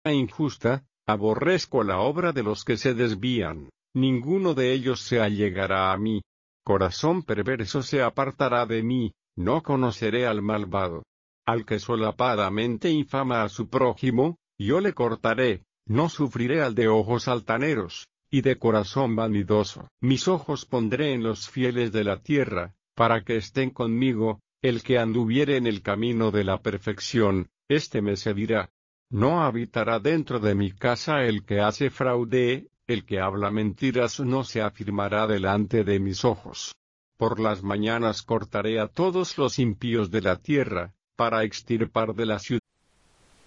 injusta, aborrezco la obra de los que se desvían, ninguno de ellos se allegará a mí. Corazón perverso se apartará de mí, no conoceré al malvado. Al que solapadamente infama a su prójimo, yo le cortaré, no sufriré al de ojos altaneros, y de corazón vanidoso. Mis ojos pondré en los fieles de la tierra, para que estén conmigo, el que anduviere en el camino de la perfección, éste me servirá. No habitará dentro de mi casa el que hace fraude, el que habla mentiras no se afirmará delante de mis ojos. Por las mañanas cortaré a todos los impíos de la tierra, para extirpar de la ciudad